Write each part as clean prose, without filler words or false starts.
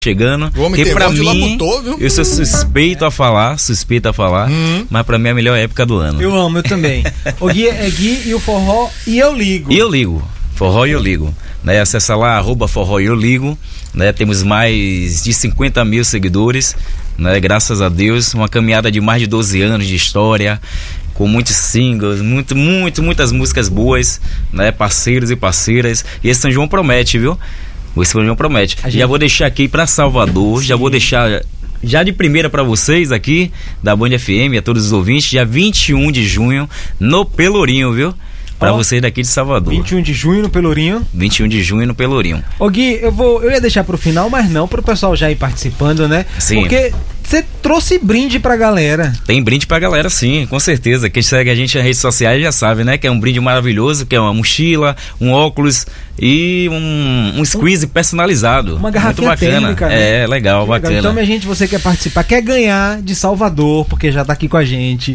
chegando, o homem que pra mim, labutou, viu? eu sou suspeito a falar, mas pra mim é a melhor época do ano. Eu amo, eu também. O Gui é Gui e o forró e eu ligo. E eu ligo, forró e eu ligo. Né, acessa lá, @forró e eu ligo. Né, temos mais de 50 mil seguidores, né, graças a Deus. Uma caminhada de mais de 12 anos de história, com muitos singles, muitas músicas boas, né, parceiros e parceiras. E esse São João promete, viu? Esse São João promete. Já vou deixar aqui pra Salvador, já vou deixar já de primeira pra vocês aqui, da Band FM, a todos os ouvintes, dia 21 de junho, no Pelourinho, viu? Pra vocês daqui de Salvador. 21 de junho no Pelourinho. 21 de junho no Pelourinho. Ô Gui, eu ia deixar pro final, mas não, pro pessoal já ir participando, né? Sim. Porque você trouxe brinde pra galera. Tem brinde pra galera, sim, com certeza. Quem segue a gente nas redes sociais já sabe, né? Que é um brinde maravilhoso, que é uma mochila, um óculos e um squeeze personalizado. Uma garrafinha muito bacana. Térmica, né? É, legal, bacana. Então, minha gente, você quer participar, quer ganhar de Salvador, porque já tá aqui com a gente,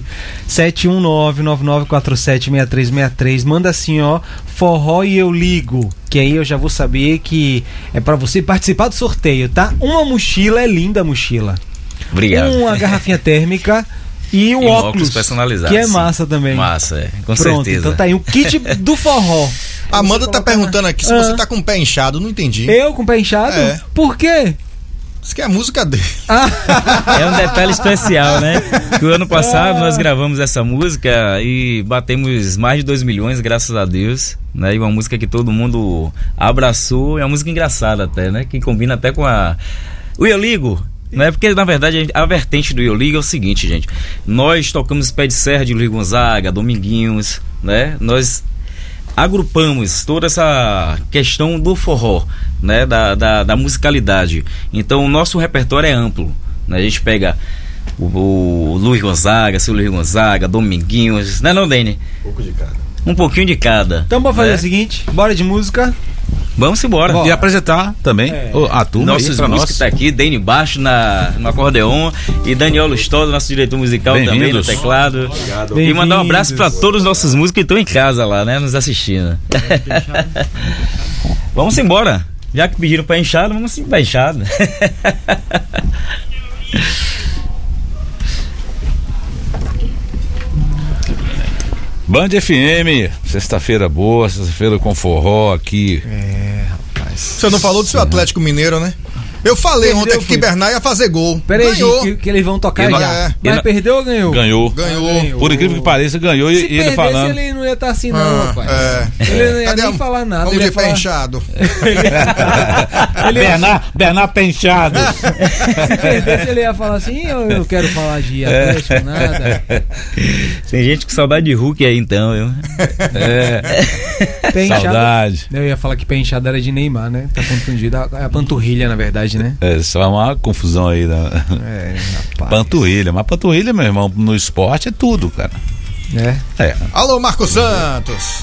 719-9947-6363, manda assim, ó, forró e eu ligo, que aí eu já vou saber que é pra você participar do sorteio, tá? Uma mochila, é linda a mochila. Obrigado. Uma garrafinha térmica e um óculos personalizado. Que é massa também. Massa, com Pronto, certeza. então tá aí, o kit do forró. A Amanda tá perguntando aqui se você tá com o pé inchado, não entendi. Eu com o pé inchado? É. Por quê? Isso que é a música dele. É um detalhe especial, né? Que o ano passado nós gravamos essa música e batemos mais de 2 milhões, graças a Deus, né? E uma música que todo mundo abraçou, é uma música engraçada até, né? Que combina até com o Eu Ligo, né? Porque na verdade a vertente do Eu Ligo é o seguinte, gente. Nós tocamos Pé de Serra de Luiz Gonzaga, Dominguinhos, né? Nós agrupamos toda essa questão do forró, né, da musicalidade. Então o nosso repertório é amplo, né? A gente pega o Luiz Gonzaga, seu Luiz Gonzaga, Dominguinhos, né, não, Dene? Um pouquinho de cada. Então vamos fazer o seguinte, bora de música. Vamos embora. E apresentar também a turma. Nossos músicos que tá aqui, Dene Baixo no acordeon e Daniel Lustosa, nosso diretor musical também no teclado. Obrigado. E mandar um abraço para todos os nossos músicos que estão em casa lá, né, nos assistindo. Vamos embora. Já que pediram pra inchado, vamos pra inchado. Band FM, sexta-feira boa, sexta-feira com forró aqui. Rapaz. Você não falou do seu Atlético Mineiro, né? Eu falei ontem que Bernard ia fazer gol. Peraí, que eles vão tocar já. Mas perdeu ou ganhou? Ganhou. Por incrível que pareça, ganhou. Se e ele falando. Ele não ia estar assim, não, rapaz. Ele não ia nem falar nada. Vamos de pé inchado. Bernard pé inchado. Se perdesse, ele ia falar assim: eu quero falar de Atlético, nada. Tem gente com saudade de Hulk aí, então, viu? Pé inchado. Saudade. Eu ia falar que pé inchado era de Neymar, né? Tá confundido. É a panturrilha, na verdade, né? É só uma confusão aí, né? Rapaz. Panturrilha. Mas panturrilha, meu irmão, no esporte é tudo, cara. Alô, Marcos Santos.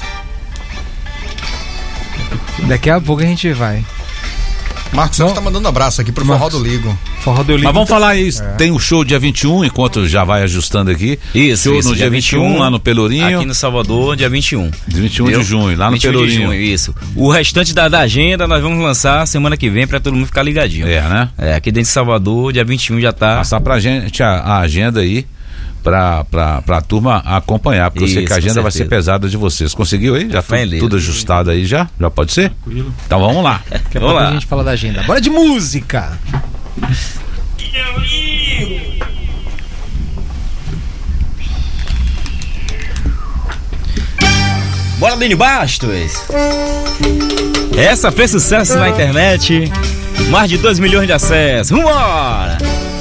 Daqui a pouco a gente vai. Marcos Santos tá mandando abraço aqui pro Forró do Ligo. Forró do Ligo. Mas vamos falar isso. Tem o show dia 21, enquanto já vai ajustando aqui. Isso, show no dia 21, lá no Pelourinho. Aqui no Salvador, dia 21. 21 de junho, lá no Pelourinho. De junho, isso. O restante da agenda nós vamos lançar semana que vem pra todo mundo ficar ligadinho. Né? Aqui dentro de Salvador, dia 21 já tá. Passar pra gente a agenda aí. Pra turma acompanhar, porque eu sei que a agenda vai ser pesada de vocês. Conseguiu aí? Já tudo ajustado aí já? Já pode ser? Tranquilo. Então vamos lá. Vamos lá. A gente fala da agenda. Bora de música! Bora, Dene Bastos! Essa fez sucesso na internet. Mais de 2 milhões de acessos. Vambora!